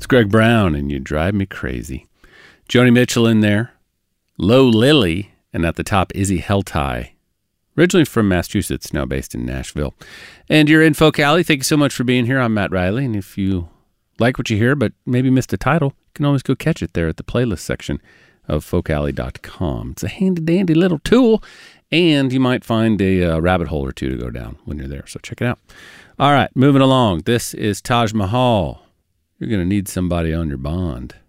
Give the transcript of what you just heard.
It's Greg Brown, and you drive me crazy. Joni Mitchell in there. Low Lily, and at the top, Izzy Heltai. Originally from Massachusetts, now based in Nashville. And you're in Folk Alley. Thank you so much for being here. I'm Matt Riley, and if you like what you hear but maybe missed the title, you can always go catch it there at the playlist section of folkalley.com. It's a handy-dandy little tool, and you might find a rabbit hole or two to go down when you're there, so check it out. All right, moving along. This is Taj Mahal. You're going to need somebody on your bond.